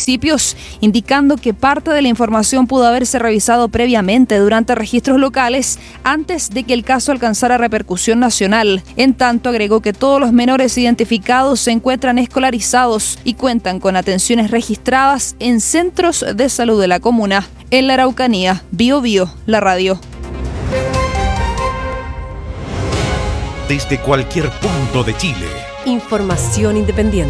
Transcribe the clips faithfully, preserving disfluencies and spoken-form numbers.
municipios, indicando que parte de la información pudo haberse revisado previamente durante registros locales antes de que el caso alcanzara repercusión nacional. En tanto, agregó que todos los menores identificados se encuentran escolarizados y cuentan con atenciones registradas en centros de salud de la comuna. En la Araucanía, Bio Bio, la radio. Desde cualquier punto de Chile. Información independiente.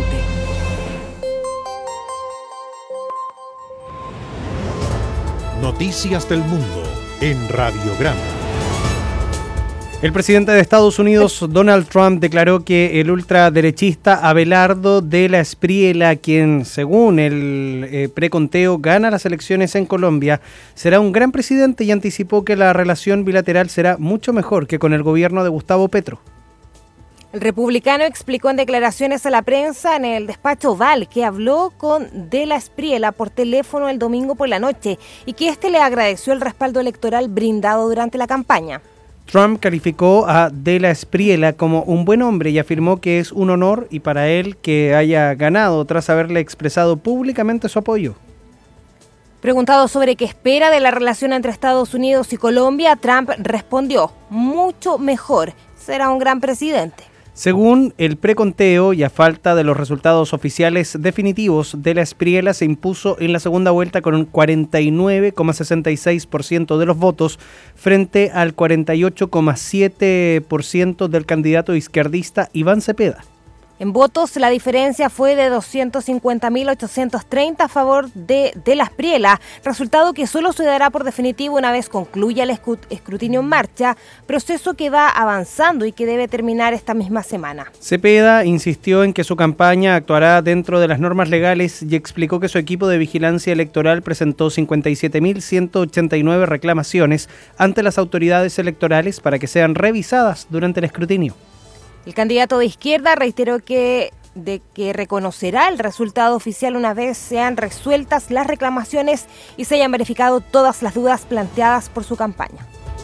Noticias del mundo en Radiograma. El presidente de Estados Unidos, Donald Trump, declaró que el ultraderechista Abelardo de la Espriella, quien según el eh, preconteo gana las elecciones en Colombia, será un gran presidente y anticipó que la relación bilateral será mucho mejor que con el gobierno de Gustavo Petro. El republicano explicó en declaraciones a la prensa en el despacho Oval que habló con De la Espriella por teléfono el domingo por la noche y que éste le agradeció el respaldo electoral brindado durante la campaña. Trump calificó a De la Espriella como un buen hombre y afirmó que es un honor y para él que haya ganado tras haberle expresado públicamente su apoyo. Preguntado sobre qué espera de la relación entre Estados Unidos y Colombia, Trump respondió: mucho mejor, será un gran presidente. Según el preconteo y a falta de los resultados oficiales definitivos, De la Espriella se impuso en la segunda vuelta con un cuarenta y nueve coma sesenta y seis por ciento de los votos frente al cuarenta y ocho coma siete por ciento del candidato izquierdista Iván Cepeda. En votos, la diferencia fue de doscientos cincuenta mil ochocientos treinta a favor de De la Espriella, resultado que solo se dará por definitivo una vez concluya el escrutinio en marcha, proceso que va avanzando y que debe terminar esta misma semana. Cepeda insistió en que su campaña actuará dentro de las normas legales y explicó que su equipo de vigilancia electoral presentó cincuenta y siete mil ciento ochenta y nueve reclamaciones ante las autoridades electorales para que sean revisadas durante el escrutinio. El candidato de izquierda reiteró que, de que reconocerá el resultado oficial una vez sean resueltas las reclamaciones y se hayan verificado todas las dudas planteadas por su campaña.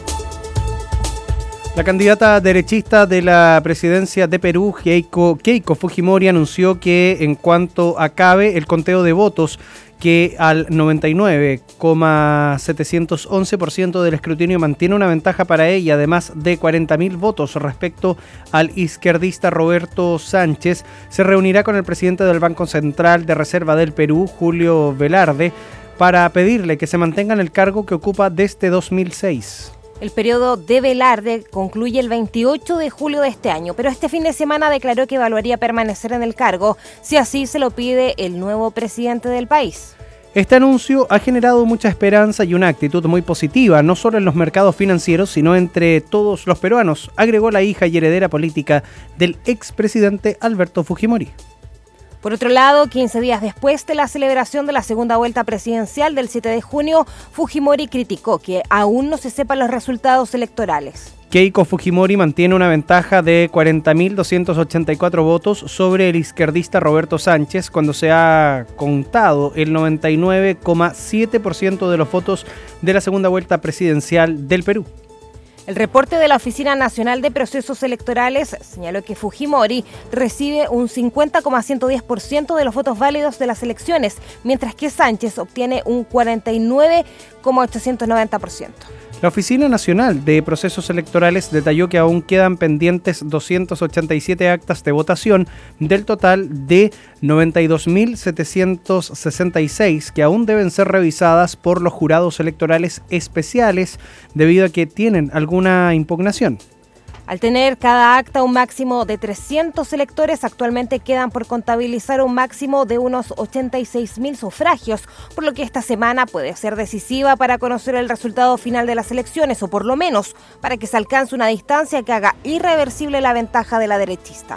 La candidata derechista de la presidencia de Perú, Keiko, Keiko Fujimori, anunció que en cuanto acabe el conteo de votos, que al noventa y nueve coma setecientos once por ciento del escrutinio mantiene una ventaja para ella de más de cuarenta mil votos respecto al izquierdista Roberto Sánchez, se reunirá con el presidente del Banco Central de Reserva del Perú, Julio Velarde, para pedirle que se mantenga en el cargo que ocupa desde dos mil seis. El periodo de Velarde concluye el veintiocho de julio de este año, pero este fin de semana declaró que evaluaría permanecer en el cargo si así se lo pide el nuevo presidente del país. Este anuncio ha generado mucha esperanza y una actitud muy positiva, no solo en los mercados financieros, sino entre todos los peruanos, agregó la hija y heredera política del expresidente Alberto Fujimori. Por otro lado, quince días después de la celebración de la segunda vuelta presidencial del siete de junio, Fujimori criticó que aún no se sepan los resultados electorales. Keiko Fujimori mantiene una ventaja de cuarenta mil doscientos ochenta y cuatro votos sobre el izquierdista Roberto Sánchez cuando se ha contado el noventa y nueve coma siete por ciento de los votos de la segunda vuelta presidencial del Perú. El reporte de la Oficina Nacional de Procesos Electorales señaló que Fujimori recibe un cincuenta coma ciento diez por ciento de los votos válidos de las elecciones, mientras que Sánchez obtiene un cuarenta y nueve coma ochocientos noventa por ciento. La Oficina Nacional de Procesos Electorales detalló que aún quedan pendientes doscientas ochenta y siete actas de votación del total de noventa y dos mil setecientos sesenta y seis que aún deben ser revisadas por los jurados electorales especiales debido a que tienen alguna impugnación. Al tener cada acta un máximo de trescientos electores, actualmente quedan por contabilizar un máximo de unos ochenta y seis mil sufragios, por lo que esta semana puede ser decisiva para conocer el resultado final de las elecciones, o por lo menos para que se alcance una distancia que haga irreversible la ventaja de la derechista.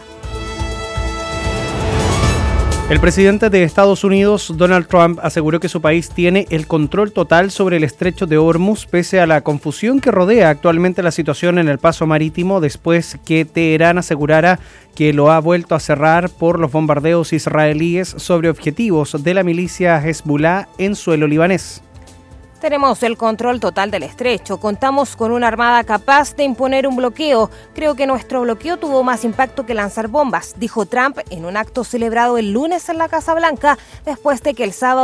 El presidente de Estados Unidos, Donald Trump, aseguró que su país tiene el control total sobre el estrecho de Hormuz, pese a la confusión que rodea actualmente la situación en el paso marítimo, después que Teherán asegurara que lo ha vuelto a cerrar por los bombardeos israelíes sobre objetivos de la milicia Hezbollah en suelo libanés. Tenemos el control total del estrecho. Contamos con una armada capaz de imponer un bloqueo. Creo que nuestro bloqueo tuvo más impacto que lanzar bombas, dijo Trump en un acto celebrado el lunes en la Casa Blanca, después de que el sábado